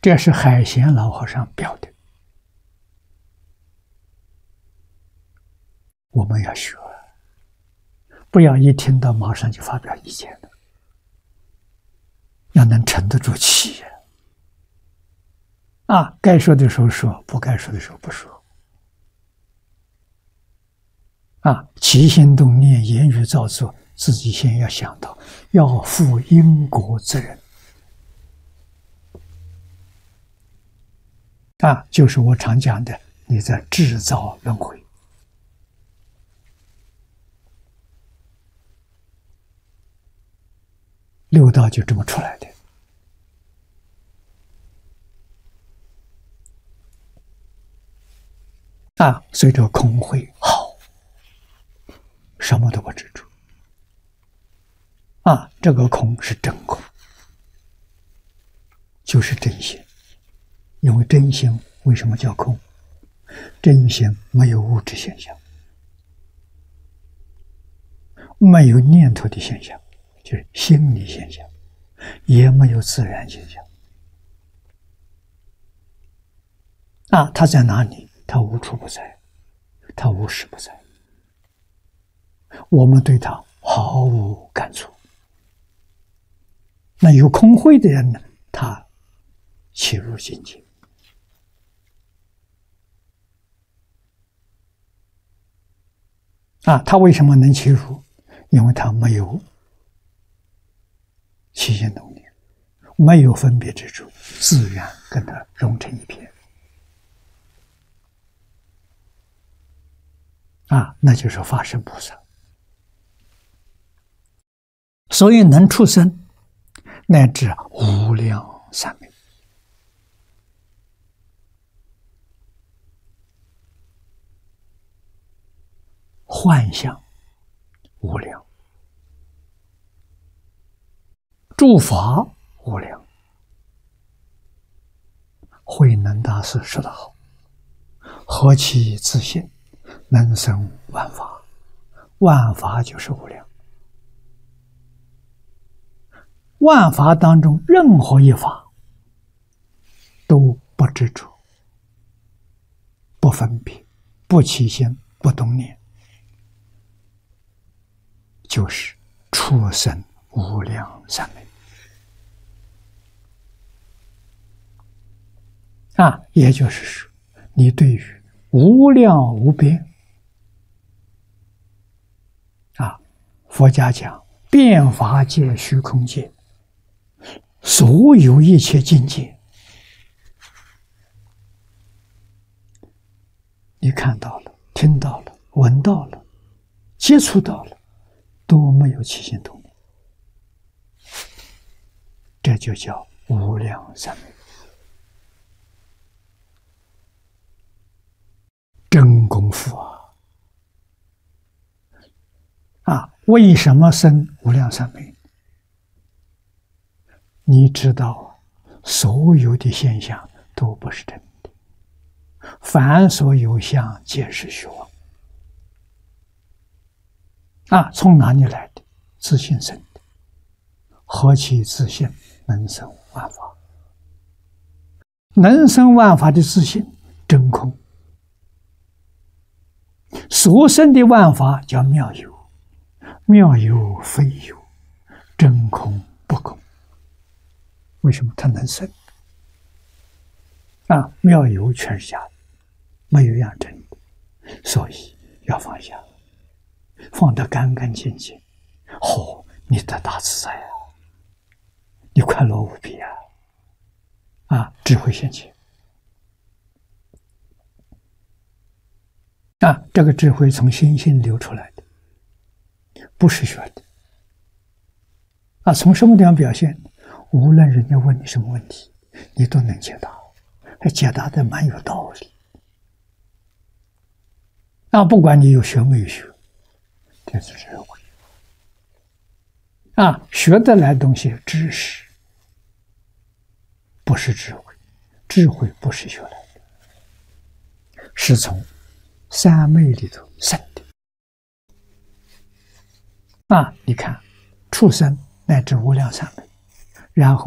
这是海贤老和尚表的，我们要学，不要一听到马上就发表意见了，要能沉得住气呀！该说的时候说，不该说的时候不说。起心动念、言语造作，自己先要想到，要负因果责任。就是我常讲的，你在制造轮回。六道就这么出来的。所以这个空慧好，什么都不执着。这个空是真空，就是真心。因为真心为什么叫空？真心没有物质现象，没有念头的现象，就是心理现象，也没有自然现象。它在哪里？它无处不在，它无时不在。我们对它毫无感触。那有空慧的人呢，他起入境界。他为什么能起入？因为他没有起心动念，没有分别之处，自然跟他融成一片。那就是法身菩萨。所以能出生，乃至无量三昧。幻象无量，诸法无量。慧能大师说得好：何其自信，能生万法。万法就是无量，万法当中任何一法都不执着，不分别，不起心，不动念，就是出生无量三昧。也就是说，你对于无量无边，佛家讲遍法界、虚空界，所有一切境界，你看到了、听到了、闻到了、接触到了，都没有起心动念，这就叫无量三昧。真功夫为什么生无量三昧？你知道，所有的现象都不是真的，凡所有相，皆是虚妄。从哪里来的？自信生的。何其自信，能生万法。能生万法的自信，真空。所生的万法叫妙有，妙有非有，真空不空。为什么它能生？妙有全是假的，没有样真的，所以要放下，放得干干净净。你得大自在你快乐无比智慧现前。这个智慧从心性流出来的，不是学的。从什么地方表现？无论人家问你什么问题，你都能解答，还解答的蛮有道理。不管你有学没有学，这是智慧。学得来的东西，知识不是智慧，智慧不是学来的，是从三昧里头生的。你看，畜生乃至无量三昧，然后